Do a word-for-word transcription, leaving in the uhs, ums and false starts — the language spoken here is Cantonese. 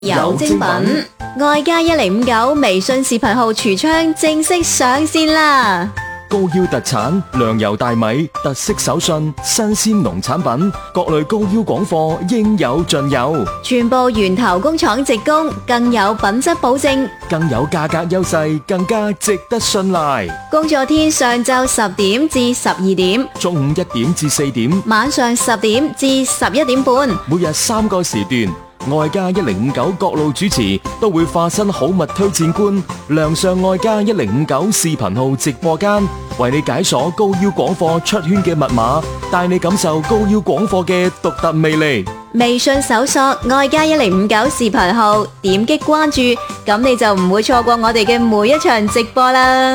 有精品，愛家一零五九微信視頻號櫥窗正式上線啦！ 高腰特產糧油大米，特色手信，新鮮農產品，各類高腰廣貨應有盡有， 全部源頭工廠直供，更有品質保證， 更有價格優勢，更加值得信賴。 工作天上晝十點至十二點， 中午一點至四點， 晚上十點至十一點半， 每日三個時段。愛家一零五九各路主持都會化身好物推薦官，亮相愛家一零五九視頻號直播間，為你解鎖高腰廣貨出圈嘅密碼，帶你感受高腰廣貨嘅獨特魅力。 微信搜索愛家一零五九視頻號，點擊關注，咁你就唔會錯過我哋嘅每一場直播啦。